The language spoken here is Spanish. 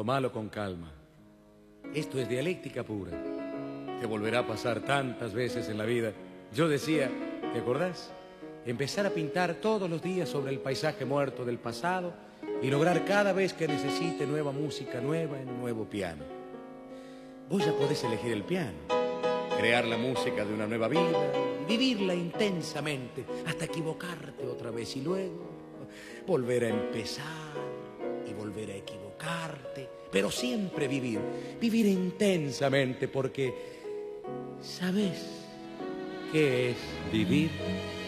Tómalo con calma. Esto es dialéctica pura. Te volverá a pasar tantas veces en la vida. Yo decía, ¿te acordás? Empezar a pintar todos los días sobre el paisaje muerto del pasado y lograr cada vez que necesite nueva música nueva en un nuevo piano. Vos ya podés elegir el piano, crear la música de una nueva vida, vivirla intensamente hasta equivocarte otra vez y luego volver a empezar y volver a equivocarte, pero siempre vivir intensamente, porque ¿sabés qué es vivir?